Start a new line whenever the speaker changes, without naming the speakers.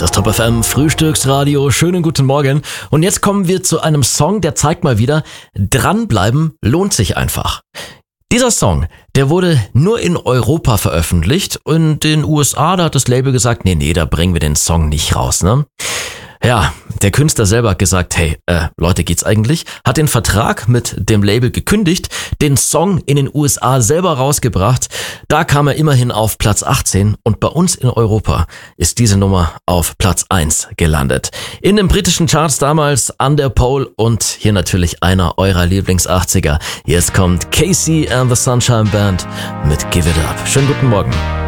Das Top FM Frühstücksradio. Schönen guten Morgen. Und jetzt kommen wir zu einem Song, der zeigt mal wieder, dranbleiben lohnt sich einfach. Dieser Song, der wurde nur in Europa veröffentlicht und in den USA, da hat das Label gesagt, nee, da bringen wir den Song nicht raus, ne? Ja, der Künstler selber hat gesagt, hey, Leute, geht's eigentlich? Hat den Vertrag mit dem Label gekündigt, den Song in den USA selber rausgebracht. Da kam er immerhin auf Platz 18 und bei uns in Europa ist diese Nummer auf Platz 1 gelandet. In den britischen Charts damals An der Pole und hier natürlich einer eurer Lieblings-80er. Jetzt kommt Casey and the Sunshine Band mit Give It Up. Schönen guten Morgen.